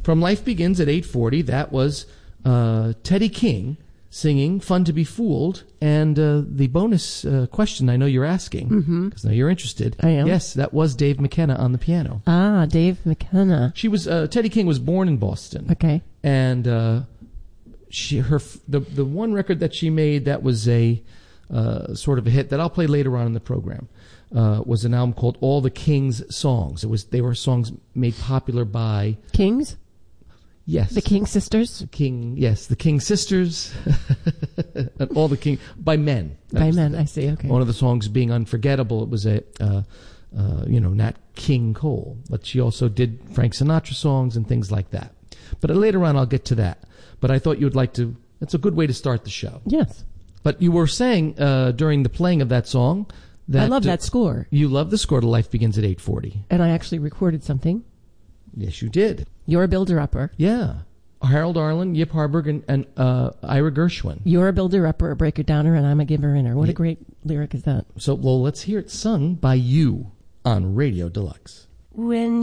From Life Begins at 8:40, that was Teddy King singing Fun to Be Fooled. And the bonus question I know you're asking, because now you're interested. I am. Yes, that was Dave McKenna on the piano. Ah, Dave McKenna. She was Teddy King was born in Boston. Okay. And the one record that she made that was a sort of a hit that I'll play later on in the program was an album called All the King's Songs. They were songs made popular by Kings? Yes. The King Sisters? The King Sisters. And all the King by men. By men, I see. Okay. One of the songs being Unforgettable. It was a Nat King Cole, but she also did Frank Sinatra songs and things like that. But later on, I'll get to that. But I thought you would like to. That's a good way to start the show. Yes. But you were saying during the playing of that song that I love that score. You love the score to Life Begins at 8:40. And I actually recorded something. Yes, you did. You're a builder-upper. Yeah. Harold Arlen, Yip Harburg, and Ira Gershwin. You're a builder-upper, a breaker-downer, and I'm a giver-inner. What a great lyric is that? So, well, let's hear it sung by you on Radio Deluxe. When